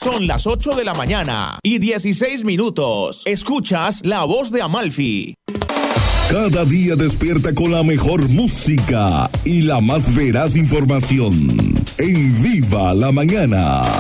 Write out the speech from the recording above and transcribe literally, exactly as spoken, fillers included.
Son las ocho de la mañana y dieciséis minutos. Escuchas La Voz de Amalfi. Cada día despierta con la mejor música y la más veraz información. En Viva la Mañana.